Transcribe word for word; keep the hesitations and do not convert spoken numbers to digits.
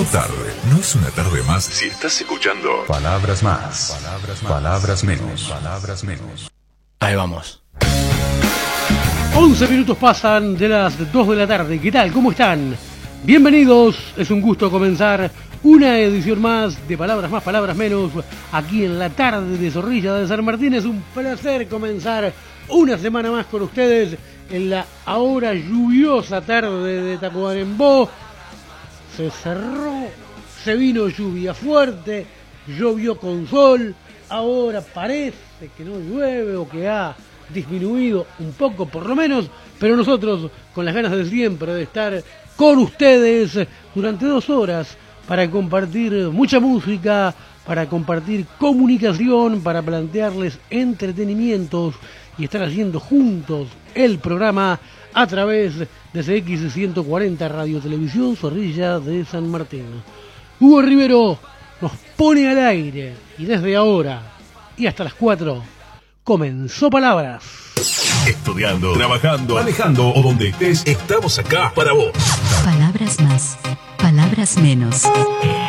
Tu tarde no es una tarde más si estás escuchando Palabras Más, Palabras, más, palabras menos, Palabras menos. Ahí vamos. once minutos pasan de las dos de la tarde. ¿Qué tal? ¿Cómo están? Bienvenidos. Es un gusto comenzar una edición más de Palabras Más, Palabras Menos aquí en la tarde de Zorrilla de San Martín. Es un placer comenzar una semana más con ustedes en la ahora lluviosa tarde de Tacuarembó. Se cerró, se vino lluvia fuerte, llovió con sol, ahora parece que no llueve o que ha disminuido un poco por lo menos, pero nosotros con las ganas de siempre de estar con ustedes durante dos horas para compartir mucha música, para compartir comunicación, para plantearles entretenimientos y estar haciendo juntos el programa a través de C X ciento cuarenta Radio Televisión Zorrilla de San Martín. Hugo Rivero nos pone al aire y desde ahora y hasta las cuatro comenzó Palabras. Estudiando, trabajando, manejando o donde estés, estamos acá para vos. Palabras más, palabras menos.